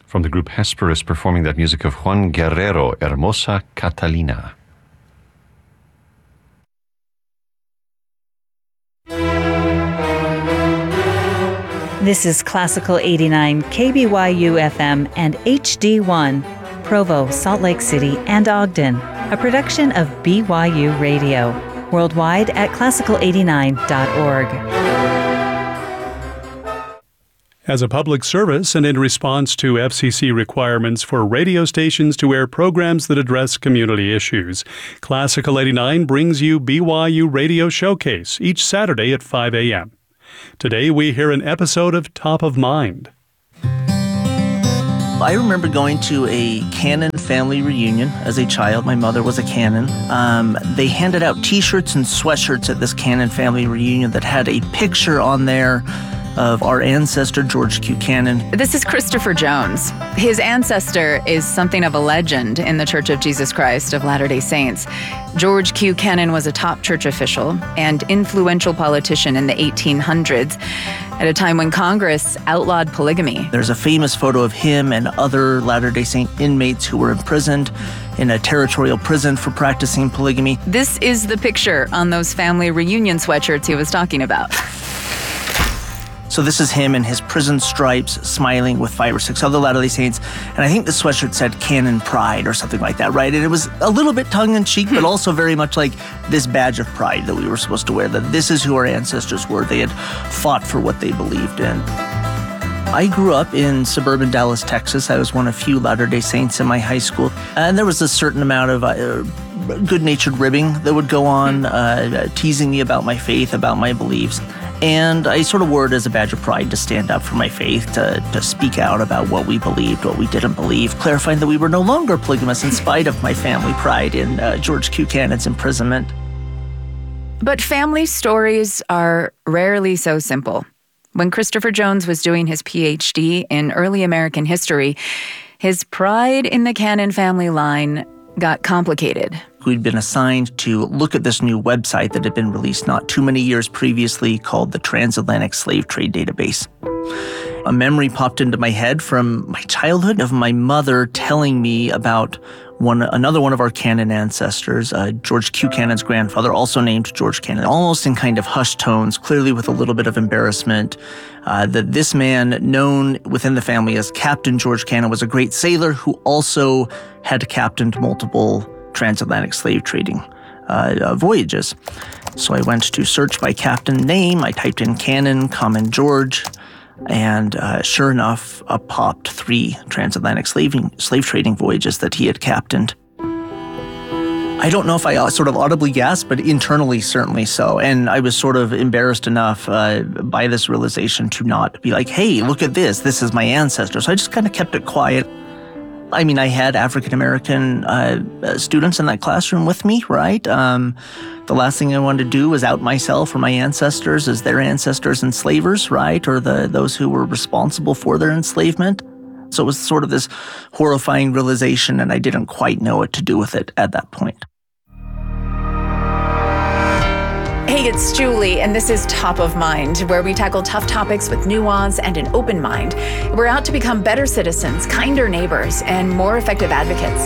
from the group Hesperus performing that music of Juan Guerrero, Hermosa Catalina. This is Classical 89, KBYU FM and HD1, Provo, Salt Lake City, and Ogden, a production of BYU Radio, worldwide at classical89.org. As a public service and in response to FCC requirements for radio stations to air programs that address community issues, Classical 89 brings you BYU Radio Showcase each Saturday at 5 a.m. Today we hear an episode of Top of Mind. I remember going to a Canon family reunion as a child. My mother was a Canon. They handed out T-shirts and sweatshirts at this Canon family reunion that had a picture on there of our ancestor, George Q. Cannon. This is Christopher Jones. His ancestor is something of a legend in the Church of Jesus Christ of Latter-day Saints. George Q. Cannon was a top church official and influential politician in the 1800s at a time when Congress outlawed polygamy. There's a famous photo of him and other Latter-day Saint inmates who were imprisoned in a territorial prison for practicing polygamy. This is the picture on those family reunion sweatshirts he was talking about. So this is him in his prison stripes, smiling with 5 or 6 other Latter-day Saints. And I think the sweatshirt said Canon Pride or something like that, right? And it was a little bit tongue-in-cheek, but also very much like this badge of pride that we were supposed to wear, that this is who our ancestors were. They had fought for what they believed in. I grew up in suburban Dallas, Texas. I was one of few Latter-day Saints in my high school. And there was a certain amount of good-natured ribbing that would go on, teasing me about my faith, about my beliefs. And I sort of wore it as a badge of pride to stand up for my faith, to speak out about what we believed, what we didn't believe, clarifying that we were no longer polygamous in spite of my family pride in George Q. Cannon's imprisonment. But family stories are rarely so simple. When Christopher Jones was doing his PhD in early American history, his pride in the Cannon family line got complicated. We'd been assigned to look at this new website that had been released not too many years previously called the Transatlantic Slave Trade Database. A memory popped into my head from my childhood of my mother telling me about another one of our Cannon ancestors, George Q. Cannon's grandfather, also named George Cannon, almost in kind of hushed tones, clearly with a little bit of embarrassment, that this man, known within the family as Captain George Cannon, was a great sailor who also had captained multiple transatlantic slave trading voyages. So I went to search by captain name. I typed in Cannon, Common George, and sure enough, up popped 3 transatlantic slave trading voyages that he had captained. I don't know if I sort of audibly gasped, but internally certainly so. And I was sort of embarrassed enough by this realization to not be like, hey, look at this. This is my ancestor. So I just kind of kept it quiet. I mean, I had African-American students in that classroom with me, right? The last thing I wanted to do was out myself or my ancestors as their ancestors enslavers, right? Or those who were responsible for their enslavement. So it was sort of this horrifying realization, and I didn't quite know what to do with it at that point. Hey, it's Julie, and this is Top of Mind, where we tackle tough topics with nuance and an open mind. We're out to become better citizens, kinder neighbors, and more effective advocates.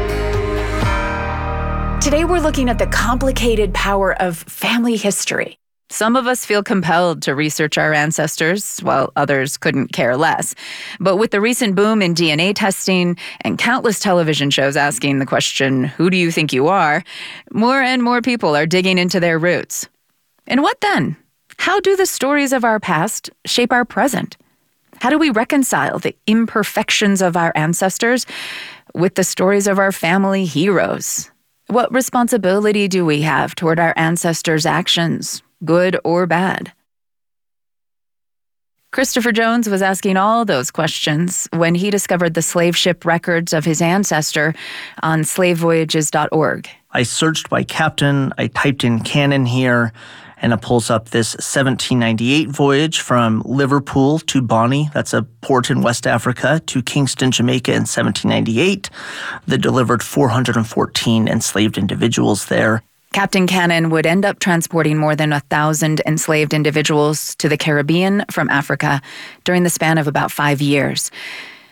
Today, we're looking at the complicated power of family history. Some of us feel compelled to research our ancestors, while others couldn't care less. But with the recent boom in DNA testing and countless television shows asking the question, who do you think you are? More and more people are digging into their roots. And what then? How do the stories of our past shape our present? How do we reconcile the imperfections of our ancestors with the stories of our family heroes? What responsibility do we have toward our ancestors' actions, good or bad? Christopher Jones was asking all those questions when he discovered the slave ship records of his ancestor on slavevoyages.org. I searched by captain, I typed in Cannon here, and it pulls up this 1798 voyage from Liverpool to Bonny, that's a port in West Africa, to Kingston, Jamaica in 1798 that delivered 414 enslaved individuals there. Captain Cannon would end up transporting more than 1,000 enslaved individuals to the Caribbean from Africa during the span of about 5 years.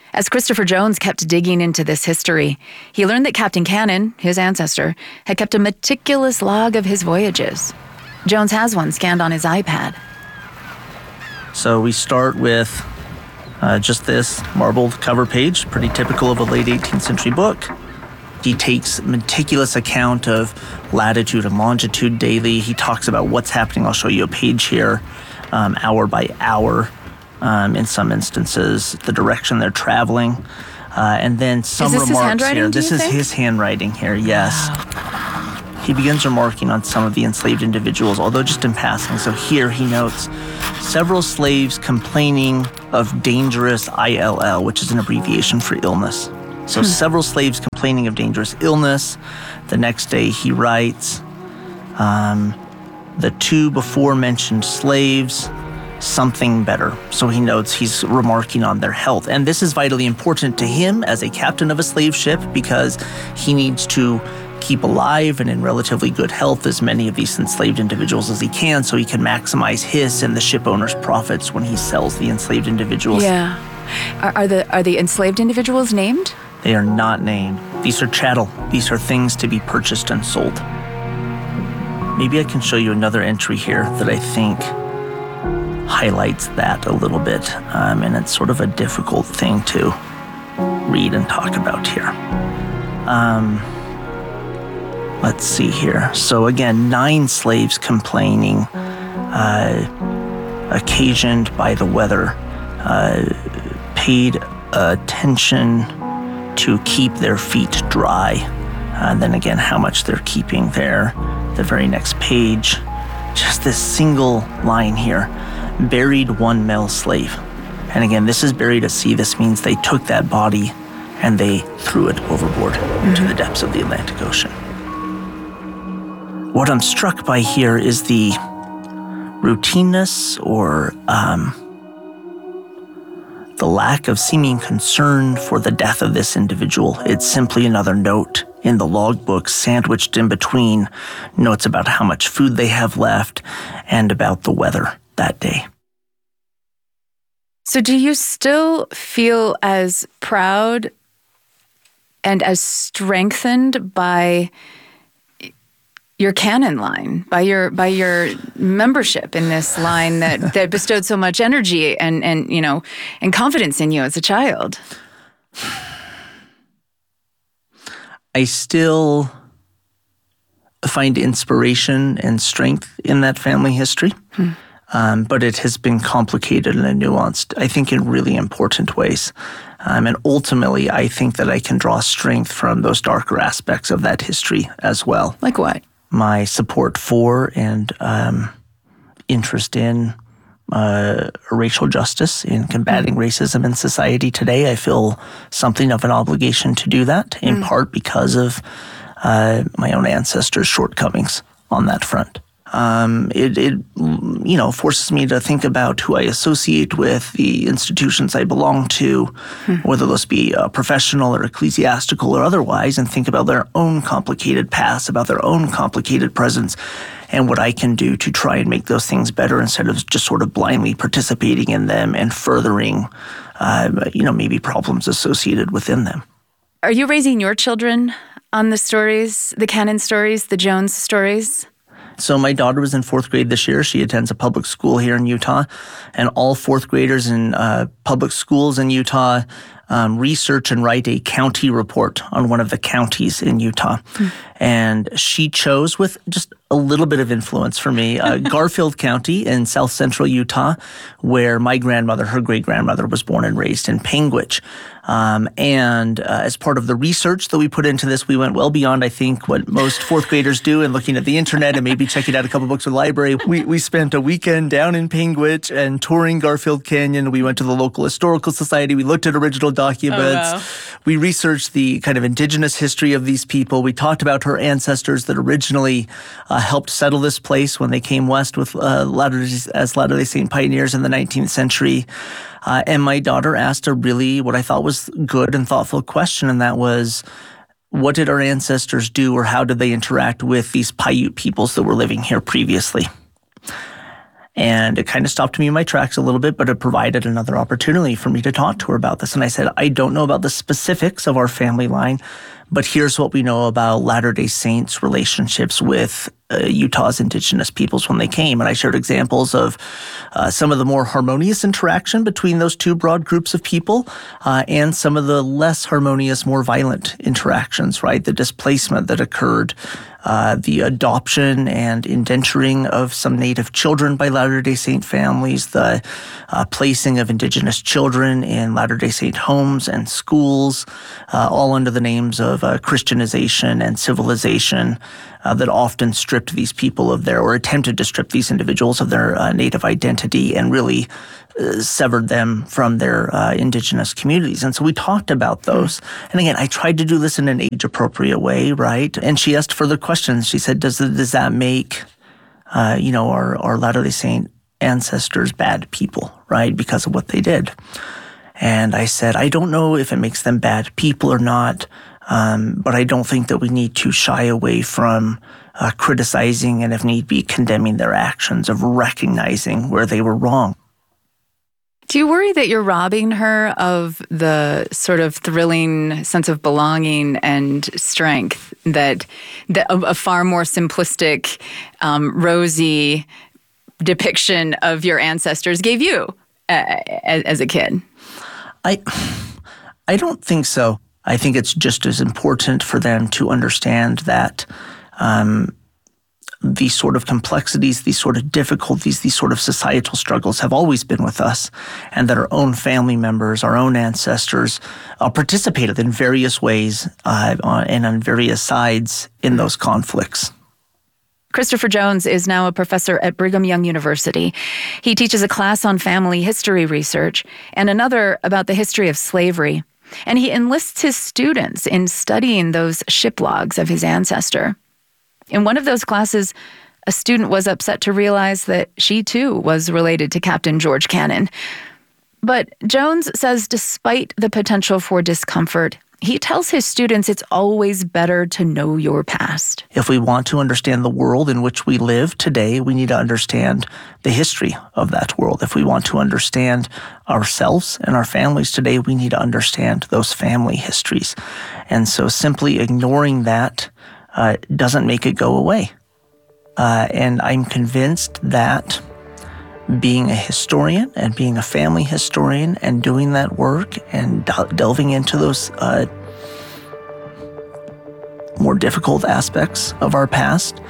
As Christopher Jones kept digging into this history, he learned that Captain Cannon, his ancestor, had kept a meticulous log of his voyages. Jones has one scanned on his iPad. So we start with just this marbled cover page, pretty typical of a late 18th century book. He takes meticulous account of latitude and longitude daily. He talks about what's happening. I'll show you a page here, hour by hour. In some instances, the direction they're traveling. And then some remarks here. This is his handwriting here, yes. Wow. He begins remarking on some of the enslaved individuals, although just in passing. So here he notes several slaves complaining of dangerous ILL, which is an abbreviation for illness. So several slaves complaining of dangerous illness. The next day he writes, the two before mentioned slaves, something better. So he notes he's remarking on their health. And this is vitally important to him as a captain of a slave ship because he needs to keep alive and in relatively good health as many of these enslaved individuals as he can so he can maximize his and the ship owner's profits when he sells the enslaved individuals. Yeah. Are the enslaved individuals named? They are not named. These are chattel. These are things to be purchased and sold. Maybe I can show you another entry here that I think highlights that a little bit, and it's sort of a difficult thing to read and talk about here. Let's see here. So again, 9 slaves complaining, occasioned by the weather, paid attention to keep their feet dry. And then again, how much they're keeping there. The very next page, just this single line here. Buried 1 male slave. And again, this is buried at sea. This means they took that body and they threw it overboard into the depths of the Atlantic Ocean. What I'm struck by here is the routineness or the lack of seeming concern for the death of this individual. It's simply another note in the logbook, sandwiched in between notes about how much food they have left and about the weather that day. So do you still feel as proud and as strengthened by your canon line, by your membership in this line that bestowed so much energy and confidence in you as a child? I still find inspiration and strength in that family history. But it has been complicated and nuanced, I think, in really important ways. And ultimately, I think that I can draw strength from those darker aspects of that history as well. Like what? My support for and interest in racial justice, in combating racism in society today. I feel something of an obligation to do that, in part because of my own ancestors' shortcomings on that front. It forces me to think about who I associate with, the institutions I belong to, whether those be professional or ecclesiastical or otherwise, and think about their own complicated past, about their own complicated presence, and what I can do to try and make those things better instead of just sort of blindly participating in them and furthering, maybe problems associated within them. Are you raising your children on the stories, the Cannon stories, the Jones stories? So my daughter was in 4th grade this year. She attends a public school here in Utah, and all 4th graders in public schools in Utah research and write a county report on one of the counties in Utah. And she chose, with just a little bit of influence for me, Garfield County in south central Utah, where my grandmother, her great-grandmother, was born and raised in Panguitch. And as part of the research that we put into this, we went well beyond, I think, what most 4th graders do in looking at the internet and maybe checking out a couple books at the library. We spent a weekend down in Panguitch and touring Garfield Canyon. We went to the local historical society. We looked at original documents. Oh, wow. We researched the kind of indigenous history of these people. We talked about her ancestors that originally helped settle this place when they came west with Latter-day Saint pioneers in the 19th century. And my daughter asked a really, what I thought was good and thoughtful question, and that was, what did our ancestors do, or how did they interact with these Paiute peoples that were living here previously? And it kind of stopped me in my tracks a little bit, but it provided another opportunity for me to talk to her about this. And I said, I don't know about the specifics of our family line, but here's what we know about Latter-day Saints' relationships with Utah's indigenous peoples when they came. And I shared examples of some of the more harmonious interaction between those two broad groups of people and some of the less harmonious, more violent interactions, right? The displacement that occurred, the adoption and indenturing of some Native children by Latter-day Saint families, the placing of indigenous children in Latter-day Saint homes and schools, all under the names of Christianization and civilization that often stripped these people of their, or attempted to strip these individuals of their Native identity and really severed them from their indigenous communities. And so we talked about those. And again, I tried to do this in an age-appropriate way, right? And she asked further questions. She said, does that make, our Latter-day Saint ancestors bad people, right? Because of what they did. And I said, I don't know if it makes them bad people or not, but I don't think that we need to shy away from criticizing and, if need be, condemning their actions, of recognizing where they were wrong. Do you worry that you're robbing her of the sort of thrilling sense of belonging and strength that a far more simplistic, rosy depiction of your ancestors gave you as a kid? I don't think so. I think it's just as important for them to understand that these sort of complexities, these sort of difficulties, these sort of societal struggles have always been with us, and that our own family members, our own ancestors participated in various ways and on various sides in those conflicts. Christopher Jones is now a professor at Brigham Young University. He teaches a class on family history research and another about the history of slavery. And he enlists his students in studying those ship logs of his ancestor. In one of those classes, a student was upset to realize that she too was related to Captain George Cannon. But Jones says despite the potential for discomfort, he tells his students it's always better to know your past. If we want to understand the world in which we live today, we need to understand the history of that world. If we want to understand ourselves and our families today, we need to understand those family histories. And so simply ignoring that doesn't make it go away. And I'm convinced that being a historian and being a family historian and doing that work and delving into those more difficult aspects of our past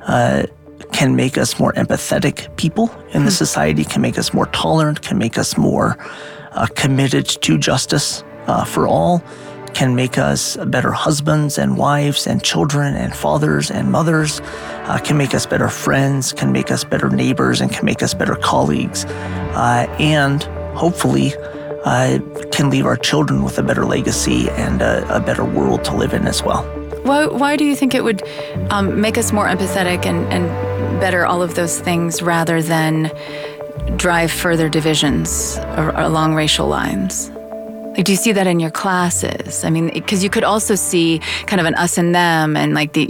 can make us more empathetic people in the society, can make us more tolerant, can make us more committed to justice for all, can make us better husbands and wives and children and fathers and mothers, can make us better friends, can make us better neighbors, and can make us better colleagues, and hopefully can leave our children with a better legacy and a better world to live in as well. Why do you think it would make us more empathetic and better all of those things rather than drive further divisions along racial lines? Like, do you see that in your classes? I mean, because you could also see kind of an us and them and like the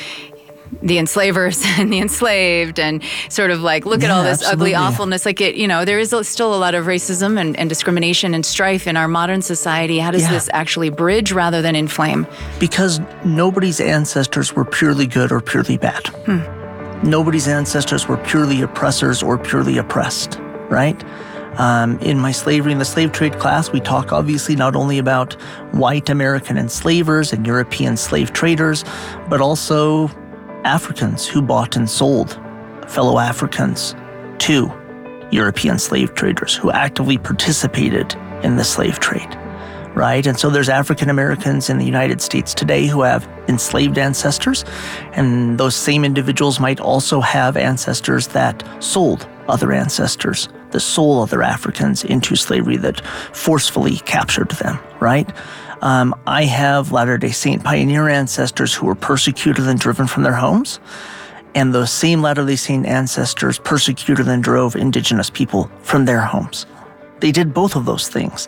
enslavers and the enslaved and sort of like, look at all this ugly awfulness. Like there is still a lot of racism and discrimination and strife in our modern society. How does this actually bridge rather than inflame? Because nobody's ancestors were purely good or purely bad. Nobody's ancestors were purely oppressors or purely oppressed, right? In my slavery and the slave trade class, we talk obviously not only about white American enslavers and European slave traders, but also Africans who bought and sold fellow Africans to European slave traders who actively participated in the slave trade, right? And so there's African Americans in the United States today who have enslaved ancestors, and those same individuals might also have ancestors that sold other ancestors, that sold other Africans into slavery, that forcefully captured them, right? I have Latter-day Saint pioneer ancestors who were persecuted and driven from their homes, and those same Latter-day Saint ancestors persecuted and drove indigenous people from their homes. They did both of those things.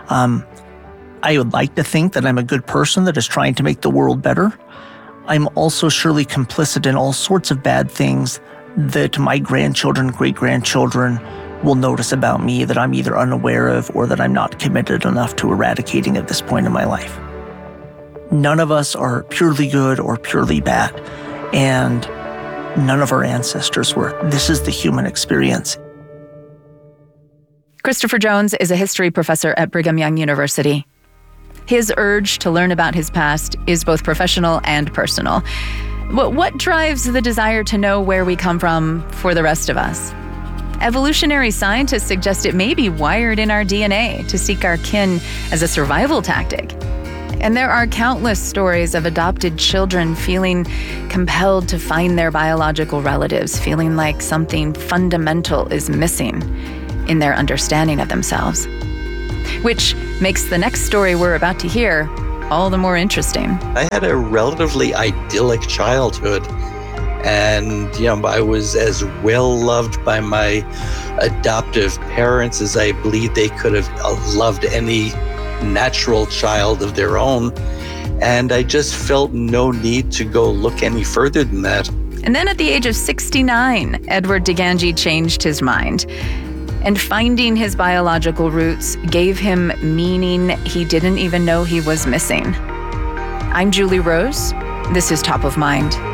I would like to think that I'm a good person that is trying to make the world better. I'm also surely complicit in all sorts of bad things that my grandchildren, great-grandchildren will notice about me that I'm either unaware of or that I'm not committed enough to eradicating at this point in my life. None of us are purely good or purely bad, and none of our ancestors were. This is the human experience. Christopher Jones is a history professor at Brigham Young University. His urge to learn about his past is both professional and personal. What drives the desire to know where we come from for the rest of us? Evolutionary scientists suggest it may be wired in our DNA to seek our kin as a survival tactic. And there are countless stories of adopted children feeling compelled to find their biological relatives, feeling like something fundamental is missing in their understanding of themselves. Which makes the next story we're about to hear all the more interesting. I had a relatively idyllic childhood, and I was as well loved by my adoptive parents as I believe they could have loved any natural child of their own, and I just felt no need to go look any further than that. And then at the age of 69, Edward DeGangi changed his mind. And finding his biological roots gave him meaning he didn't even know he was missing. I'm Julie Rose. This is Top of Mind.